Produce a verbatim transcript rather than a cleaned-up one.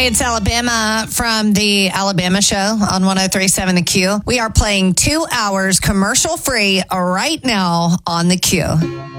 Hey, it's Alabama from the Alabama Show on one oh three point seven The Q. We are playing two hours commercial free right now on The Q.